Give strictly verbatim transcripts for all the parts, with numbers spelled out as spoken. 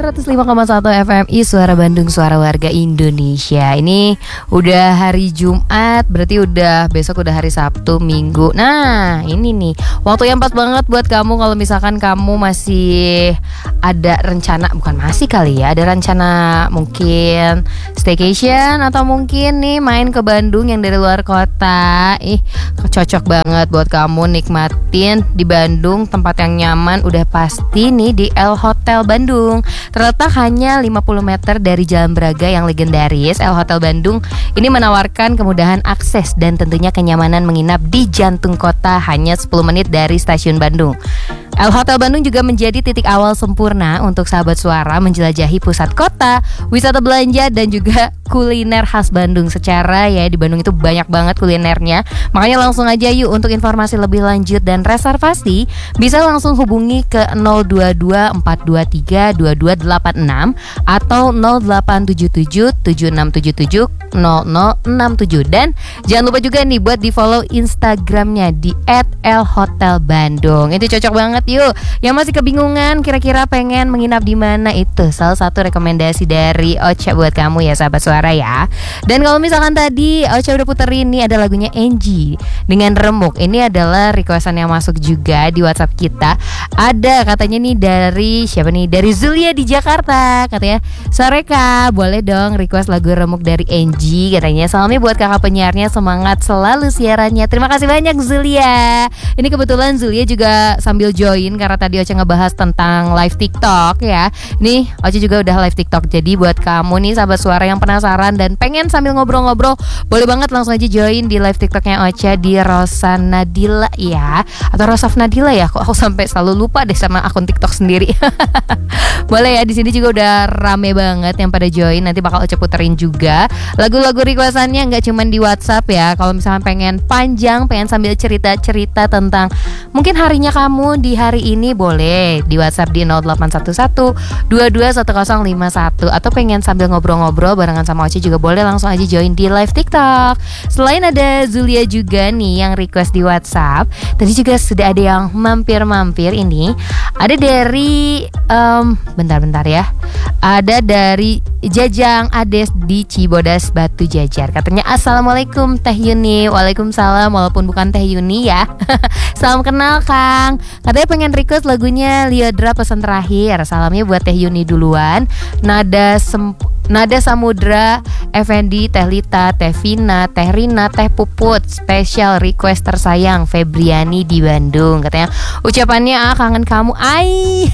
seratus lima koma satu F M I Suara Bandung, suara warga Indonesia. Ini udah hari Jumat, berarti udah besok udah hari Sabtu, Minggu. Nah ini nih waktu yang pas banget buat kamu kalau misalkan kamu masih ada rencana, bukan masih kali ya, ada rencana mungkin staycation atau mungkin nih main ke Bandung yang dari luar kota. Ih cocok banget buat kamu nikmatin di Bandung, tempat yang nyaman udah pasti nih di El Hotel Bandung. Terletak hanya lima puluh meter dari Jalan Braga yang legendaris, El Hotel Bandung ini menawarkan kemudahan akses dan tentunya kenyamanan menginap di jantung kota hanya sepuluh menit dari stasiun Bandung. El Hotel Bandung juga menjadi titik awal sempurna untuk sahabat suara menjelajahi pusat kota, wisata belanja dan juga kuliner khas Bandung. Secara ya di Bandung itu banyak banget kulinernya. Makanya langsung aja yuk, untuk informasi lebih lanjut dan reservasi bisa langsung hubungi ke nol dua dua empat dua tiga dua dua delapan enam atau nol delapan tujuh tujuh tujuh enam tujuh tujuh nol nol enam tujuh. Dan jangan lupa juga nih buat di follow Instagramnya di et el hotel bandung. Itu cocok banget yuk. Yang masih kebingungan kira-kira pengen menginap di mana, itu salah satu rekomendasi dari Ocha buat kamu ya sahabat suara ya. Dan kalau misalkan tadi Ocha udah puterin nih ada lagunya Angie dengan Remuk. Ini adalah requestan yang masuk juga di WhatsApp kita. Ada katanya nih dari siapa nih? Dari Zulia di Jakarta. Katanya, "Sore Kak, boleh dong request lagu Remuk dari Angie." Katanya, "Salamnya buat kakak penyiarnya, semangat selalu siarannya." Terima kasih banyak Zulia. Ini kebetulan Zulia juga sambil join karena tadi Ocha ngebahas tentang live TikTok ya. Nih Ocha juga udah live TikTok. Jadi buat kamu nih sahabat suara yang penasaran dan pengen sambil ngobrol-ngobrol, boleh banget langsung aja join di live TikToknya Ocha di Rosa Nadila ya, atau Rosaf Nadila ya. Kok aku sampai selalu lupa deh sama akun TikTok sendiri. Boleh ya, di sini juga udah rame banget yang pada join. Nanti bakal Ocha puterin juga lagu-lagu requestannya, nggak cuman di WhatsApp ya. Kalau misalnya pengen panjang, pengen sambil cerita-cerita tentang mungkin harinya kamu di hari ini, boleh di WhatsApp di nol delapan satu satu dua dua satu nol lima satu. Atau pengen sambil ngobrol-ngobrol barengan sama Ocha juga boleh langsung aja join di live TikTok. Selain ada Zulia juga nih yang request di WhatsApp, tadi juga sudah ada yang mampir-mampir. Ini ada dari um, bentar-bentar ya, ada dari Jajang Ades di Cibodas Batu Jajar. Katanya, "Assalamualaikum Teh Yuni." Waalaikumsalam, walaupun bukan Teh Yuni ya. Salam kenal Kang. Katanya pengen request lagunya Liodra Pesan Terakhir. Salamnya buat Teh Yuni duluan. Nada semp Nada Samudra, Effendi, Teh Lita, Teh Vina, Teh Rina, Teh Puput. Special request tersayang Febriani di Bandung. Katanya ucapannya, "Ah kangen kamu." Ai.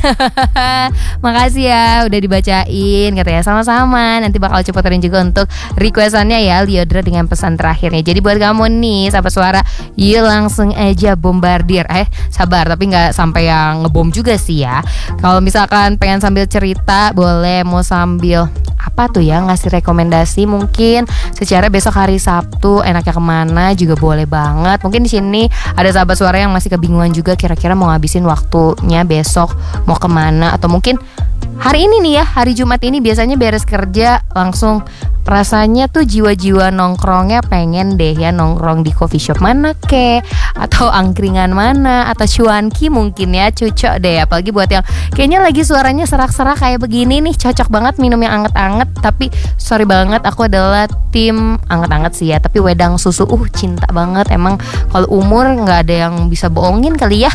Makasih ya udah dibacain. Katanya sama-sama. Nanti bakal cepetin juga untuk requestannya ya, Liodra dengan pesan terakhirnya. Jadi buat kamu nih sahabat suara, yuk langsung aja bombardir. Eh sabar, tapi gak sampai yang ngebom juga sih ya. Kalau misalkan pengen sambil cerita, boleh mau sambil apa tuh ya, ngasih rekomendasi mungkin secara besok hari Sabtu enaknya kemana juga boleh banget. Mungkin di sini ada sahabat suara yang masih kebingungan juga kira-kira mau ngabisin waktunya besok mau kemana, atau mungkin hari ini nih ya, hari Jumat ini biasanya beres kerja langsung rasanya tuh jiwa-jiwa nongkrongnya pengen deh ya nongkrong di coffee shop mana ke, atau angkringan mana, atau cuanki mungkin ya, cocok deh. Apalagi buat yang kayaknya lagi suaranya serak-serak kayak begini nih, cocok banget minum yang anget-anget. Tapi sorry banget, aku adalah tim anget-anget sih ya, tapi wedang susu uh cinta banget. Emang kalau umur nggak ada yang bisa bohongin kali ya.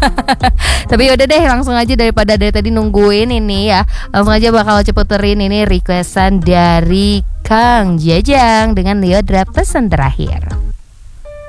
Tapi yaudah deh, langsung aja daripada dari tadi nungguin ini ya, langsung aja bakal cepeterin ini requestan dari Kang Jajang dengan Liodra Pesan Terakhir.